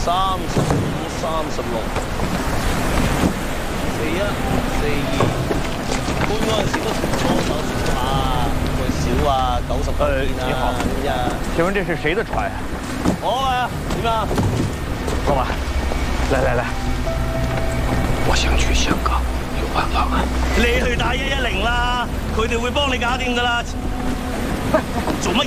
搬嗰陣時都幫手扶下，最少啊90多件啊。 你好，請問這是誰的船呀？ 我啊，點啊？ 老闆，來，我想去香港，有辦法嗎？ 你去打110啦，佢哋會幫你搞掂噶啦。做乜